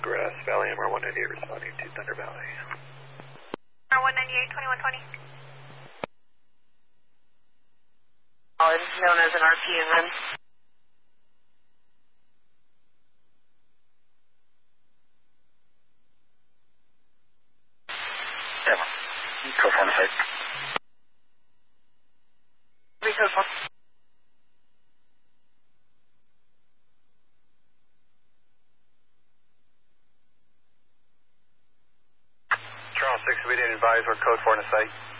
Grass Valley, MR198 responding to Thunder Valley. MR198, 2120. It's known as an RPN. 7. Code 4 on the site. Code 4. Toronto 6, we didn't advise we're code 4 on the site.